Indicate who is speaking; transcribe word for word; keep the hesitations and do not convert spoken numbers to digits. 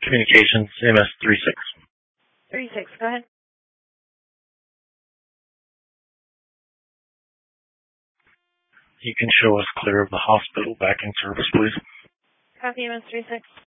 Speaker 1: Communications, M S three six.
Speaker 2: three six, go ahead.
Speaker 1: You can show us clear of the hospital back in service, please.
Speaker 2: Copy, M S three six.